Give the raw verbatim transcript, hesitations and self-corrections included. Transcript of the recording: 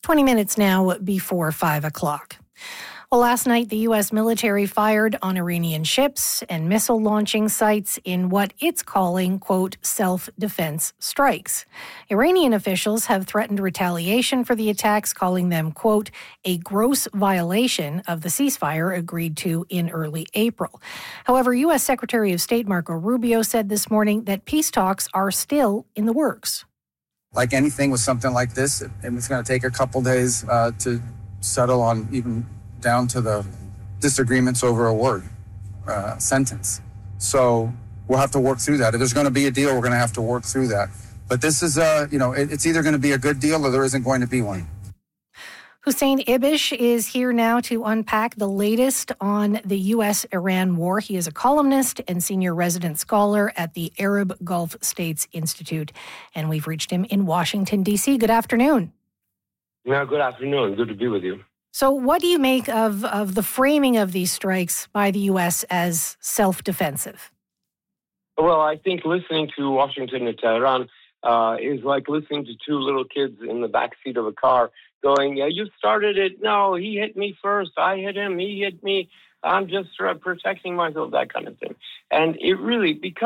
twenty minutes now before five o'clock. Well, last night, the U S military fired on Iranian ships and missile launching sites in what it's calling, quote, self-defense strikes. Iranian officials have threatened retaliation for the attacks, calling them, quote, a gross violation of the ceasefire agreed to in early April. However, U S Secretary of State Marco Rubio said this morning that peace talks are still in the works. Like anything with something like this, it's going to take a couple days uh, to settle on even down to the disagreements over a word, uh, sentence. So we'll have to work through that. If there's going to be a deal, we're going to have to work through that. But this is, uh, you know, it, it's either going to be a good deal or there isn't going to be one. Hussein Ibish is here now to unpack the latest on the U S Iran war. He is a columnist and senior resident scholar at the Arab Gulf States Institute, and we've reached him in Washington, D C. Good afternoon. Yeah, good afternoon. Good to be with you. So what do you make of, of the framing of these strikes by the U S as self-defensive? Well, I think listening to Washington and Tehran uh, is like listening to two little kids in the backseat of a car going, yeah, you started it. No, he hit me first. I hit him. He hit me. I'm just uh, protecting myself, that kind of thing. And it really, because